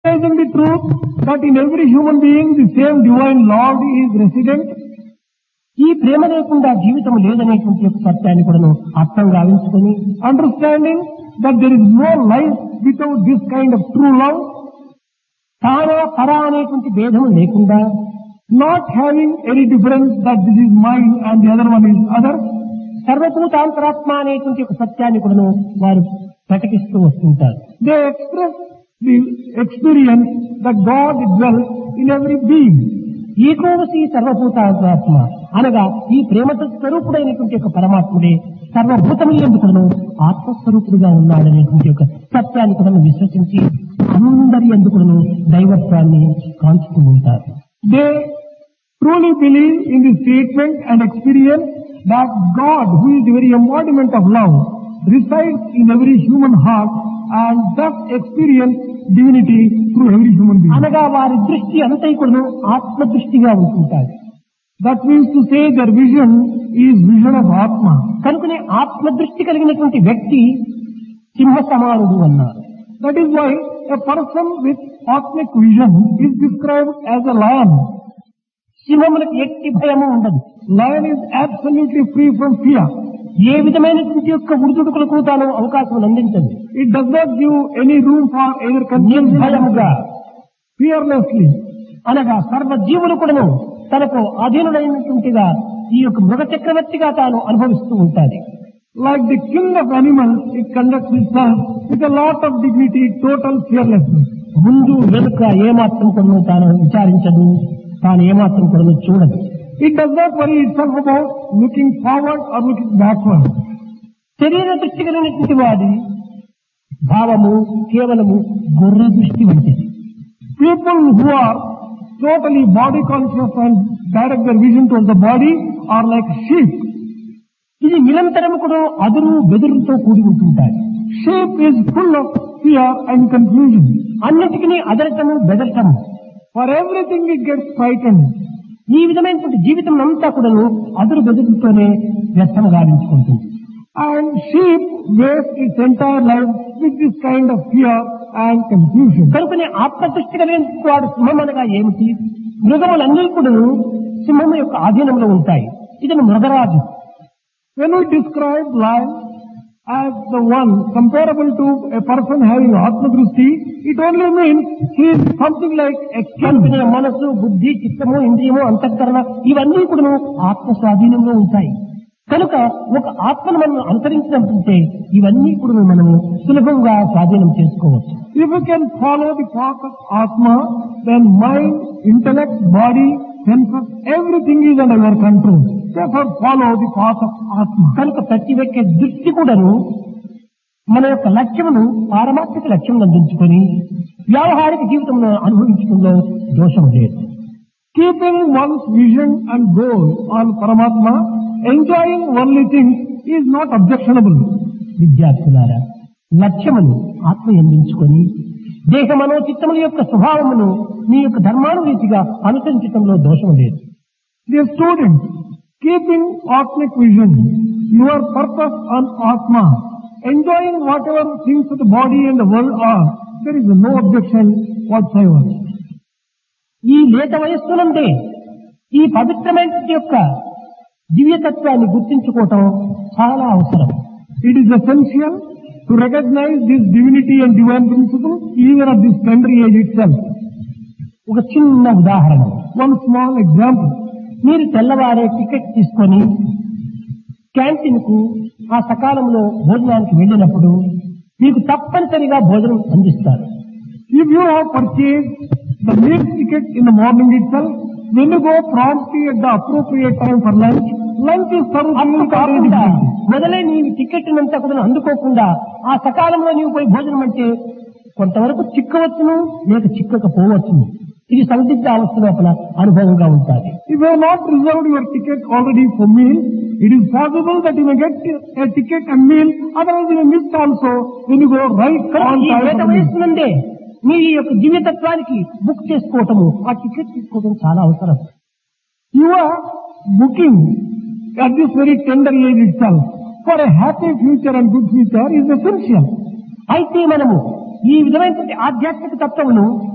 Realizing the truth that in every human being the same divine Lord is resident. ఈ ప్రేమ లేకుండా జీవితం లేదనేటువంటి యొక్క సత్యాన్ని కూడా అర్థం గావించుకొని Understanding that there is no life without this kind of true love, తారా పరా అనేటువంటి భేదం లేకుండా not having any difference that this is mine and the other one is other, సర్వభూతాంతరాత్మ అనేటువంటి ఒక సత్యాన్ని కూడా వారు ప్రకటిస్తూ వస్తుంటారు. they express the experience that God dwells in every being. ఏకోవసి సర్వభూతాత్మ అనగా ఈ ప్రేమ స్వరూపుడైనటువంటి ఒక పరమాత్ముడే సర్వభూతములు ఎందుకును ఆత్మస్వరూపుడుగా ఉన్నాడనేటువంటి ఒక సత్యాన్ని కూడా విశ్వసించి అందరి ఎందుకును దైవత్వాన్ని కాంచుతూ ఉంటారు. They truly believe in the statement and experience that God, who is the very embodiment of love, resides in every human heart and thus experience divinity through every human being. అనగా వారి దృష్టి అంతా కూడా ఆత్మ దృష్టిగా ఉంటుంటారు. That means to say their vision is vision of Atma. కనుకనే ఆత్మ దృష్టి కలిగినటువంటి వ్యక్తి సింహ సమానుడు అన్నారు. That is why a person with Atmic vision is described as a lion. సింహములకు ఎట్టి భయము ఉండదు. Lion is absolutely free from fear. ఏ విధమైనటువంటి యొక్క ఉడుదుడుకులకు తాను అవకాశం అందించదు. It does not give any room for either confusion, నిర్భయముగా fearlessly. అనగా సర్వ జీవులు కూడాను తనకు అధీనుడైనటువంటిగా ఈ యొక్క మృగ చక్రవర్తిగా తాను అనుభవిస్తూ ఉంటాది. Like the king of animals, it conducts itself with a lot of dignity, total fearlessness. ముందు వెనుక ఏమాత్రం కూడా తాను విచారించదు, తాను ఏమాత్రం కూడా చూడదు. It does not worry itself about looking forward or looking backward. శరీర దృష్టి కలిగినటువంటి వాడి భావము కేవలము గొర్రె దృష్టి వంటిది. People who are totally body conscious and direct their vision towards the body are like sheep. ఇది నిరంతరం కూడా అదురు బెదురుతో కూడి ఉంటుంటాయి. Sheep is full of fear and confusion. అన్నిటికీ అదరటము బెదరటము. For everything it gets frightened. ఈ విధమైనటువంటి జీవితం అంతా కూడాను అదురు బెదురుతోనే వ్యర్థం గావించుకుంటుంది. And sheep waste its entire life with this kind of fear and confusion. కనుకనే ఆత్మదృష్టి కలిగిన వాడు సింహం అనగా ఏమిటి? మృగములన్నీ కూడా సింహం యొక్క ఆధీనంలో ఉంటాయి. ఇది మృగరాజు. When we describe lion as the one comparable to a person having Atma-drishti, it only means he is something like a king. కనుకనే మనసు, బుద్ధి, చిత్తము, ఇంద్రియము, అంతఃకరణ ఇవన్నీ కూడా ఆత్మ స్వాధీనంలో ఉంటాయి. కనుక ఒక ఆత్మను మనం అనుసరించినట్టుంటే ఇవన్నీ కూడా మనము సులభంగా స్వాధీనం చేసుకోవచ్చు. If we can follow the path of Atma, then mind, intellect, body, senses, everything is under your control. Therefore follow the path of Atma. కనుక ప్రతి వ్యక్తి దృష్టి కూడాను మన యొక్క లక్ష్యమును పారమార్థిక లక్ష్యం అందించుకొని వ్యావహారిక జీవితంలో అనుభవించడంలో దోషం లేదు. Keeping one's vision and goal on Paramatma, enjoying worldly things is not objectionable. విద్యార్థులారా, లక్ష్యమును ఆత్మ ఎందించుకొని దేహ మనోచిత్తముల యొక్క స్వభావమును మీ యొక్క ధర్మానురీతిగా అనుసరించడంలో దోషం లేదు. Dear students, keeping Atmic vision, your purpose on Atma, enjoying whatever things of the body and the world are, there is no objection whatsoever. ఈ లేత వయస్సునందే ఈ పవిత్రమైన యొక్క దివ్యతత్వాన్ని గుర్తించుకోవటం చాలా అవసరం. It is essential to recognize this divinity and divine principle even at this tender age itself. ఒక చిన్న ఉదాహరణ, One small example. మీరు తెల్లవారే టికెట్ తీసుకొని క్యాంటీన్ కు ఆ సకాలంలో భోజనానికి వెళ్ళినప్పుడు మీకు తప్పనిసరిగా భోజనం అందిస్తారు. If you have purchased the meal ticket in the morning itself, when you go promptly at the appropriate time for lunch, lunch is served అప్పుడు in కాకుండా the మొదలై నీవు టికెట్ అంతా కూడా అందుకోకుండా ఆ సకాలంలో నీవు పోయి భోజనం అంటే కొంతవరకు చిక్కవచ్చును లేక చిక్కకపోవచ్చును. ఇది సందిగ్ధ అవస్థ లోపల అనుభవంగా ఉంటుంది. If you have not reserved your ticket already for meal, it is possible that you may get a ticket and meal, otherwise you may miss also when you go right on ఈ time వేట for meal. వయస్సునందే మీ యొక్క జీవితత్వానికి book చేసుకోవటము, ఆ ticket తీసుకోవడం చాలా అవసరం. You are booking at this very tender age itself for a happy future and good future is essential. అయితే మనము ఈ విధమైనటువంటి ఆధ్యాత్మిక తత్వమును